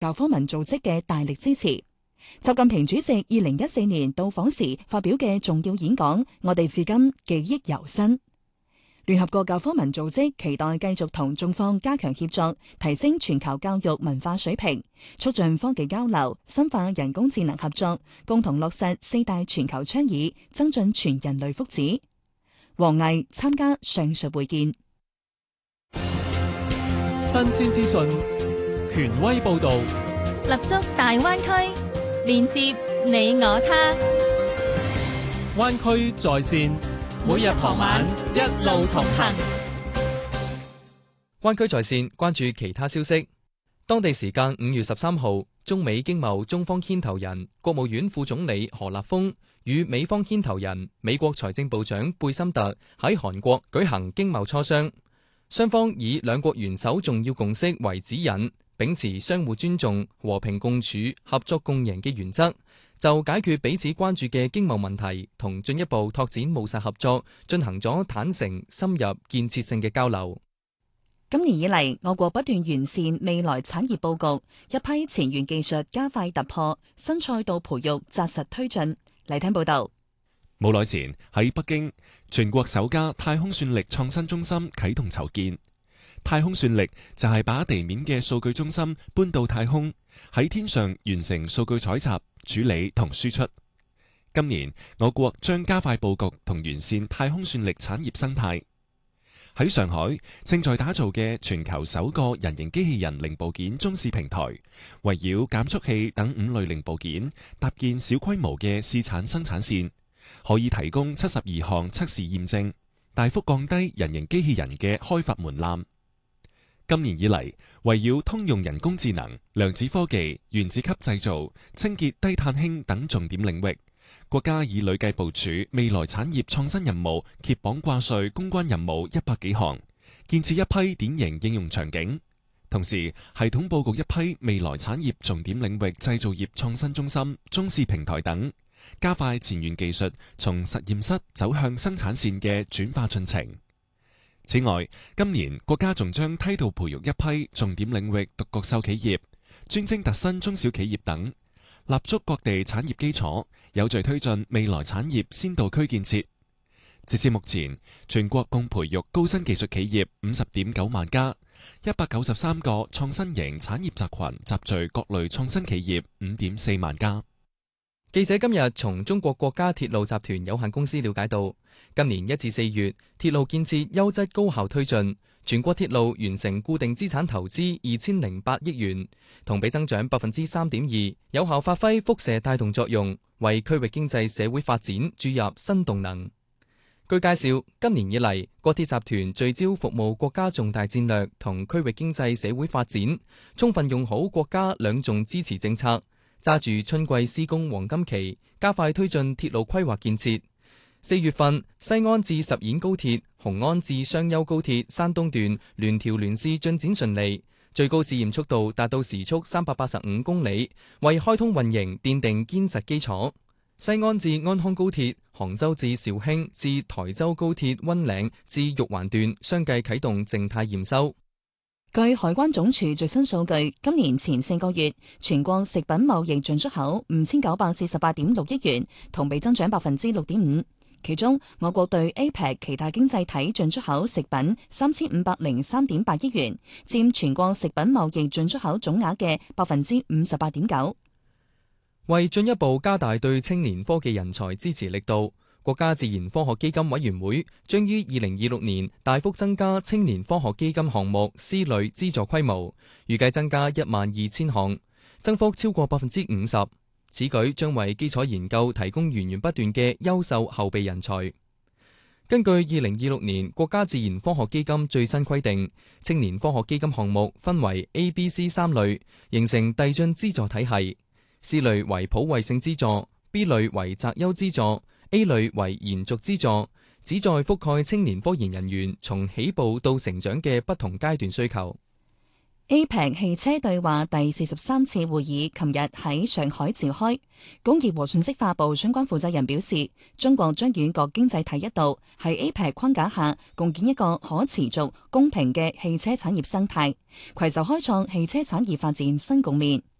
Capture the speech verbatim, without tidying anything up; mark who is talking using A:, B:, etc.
A: 教科文組織嘅大力支持。習近平主席二零一四年到訪時發表嘅重要演講，我哋至今記憶猶新。聯合國教科文組織期待繼續同中方加強協作，提升全球教育文化水平，促進科技交流，深化人工智能合作，共同落實四大全球倡議，增進全人類福祉。王毅參加上述會見。
B: 新鮮資訊，權威報道，
C: 立足大灣區，連接你我他。
B: 灣區在線，每日傍晚一路同行。
D: 灣區在線關注其他消息。當地時間五月十三號，中美經貿中方牽頭人、國務院副總理何立峰與美方牽頭人、美國財政部長貝森特喺韓國舉行經貿磋商。雙方以兩國元首重要共識為指引，秉持相互尊重、和平共處、合作共贏嘅原則，就解決彼此關注嘅經貿問題同進一步拓展務實合作進行咗坦誠、深入、建設性嘅交流。
A: 今年以嚟，我國不斷完善未來產業佈局，一批前沿技術加快突破，新賽道培育紮實推進。嚟聽報道。
E: 冇耐前喺北京，全國首家太空算力創新中心啟動籌建。太空算力就係把地面嘅數據中心搬到太空，喺天上完成數據採集、處理同輸出。今年我國將加快佈局同完善太空算力產業生態。喺上海正在打造嘅全球首個人形機器人零部件中試平台，圍繞減速器等五類零部件搭建小規模嘅試產生產線，可以提供七十二項測試驗證，大幅降低人形機器人嘅開發門檻。今年以嚟，圍繞通用人工智能、量子科技、原子級製造、清潔低碳氫等重點領域，國家已累計部署未來產業創新任務揭榜掛帥攻關任務一百幾項，建設一批典型應用場景，同時系統佈局一批未來產業重點領域製造業創新中心、中試平台等，加快前沿技術從實驗室走向生產線嘅轉化進程。此外，今年國家仲將梯度培育一批重點領域獨角獸企業、專精特新中小企業等，立足各地產業基礎，有序推進未來產業先導區建設。截至目前，全國共培育高新技術企業五十點九萬家，一百九十三個創新型產業集群集聚各類創新企業五點四萬家。
D: 記者今日從中國國家鐵路集團有限公司了解到，今年一至四月，鐵路建設優質高效推進，全國鐵路完成固定資產投資二千零八億元，同比增長百分之三點二，有效發揮輻射帶動作用，為區域經濟社會發展注入新動能。據介紹，今年以嚟，國鐵集團聚焦服務國家重大戰略同區域經濟社會發展，充分用好國家兩重支持政策，揸住春季施工黃金期，加快推進鐵路規劃建設。四月份，西安至十堰高鐵、雄安至商丘高鐵山東段聯調聯試進展順利，最高試驗速度達到時速三百八十五公里，為開通運營奠定堅實基礎。西安至安康高鐵、杭州至肇興至台州高鐵溫嶺至玉環段相繼啟動靜態驗收。
A: 據海關總署最新數據，今年前四個月，全國食品貿易進出口五千九百四十八點六億元，同比增長百分之六點五。其中，我國對 A P E C 其他經濟體進出口食品三千五百零三點八億元，佔全國食品貿易進出口總額嘅百分之五十八點九。
D: 為進一步加大對青年科技人才支持力度，國家自然科學基金委員會將於二零二六年大幅增加青年科學基金項目 C 類資助規模，預計增加一萬二千項，增幅超過百分之五十。此舉將為基礎研究提供源源不斷嘅優秀後備人才。根據二零二六年國家自然科學基金最新規定，青年科學基金項目分為 A、B、C 三類，形成遞進資助體系。C 類為普惠性資助， B 類為擇優資助， A 類為延續資助，旨在覆蓋青年科研人員從起步到成長嘅不同階段需求。
A: A P E C 汽車對話第四十三次會議琴日喺上海召開。工業和信息化部相關負責人表示，中國將與各經濟體一道喺 A P E C 框架下共建一個可持續、公平嘅汽車產業生態，攜手開創汽車產業發展新局面。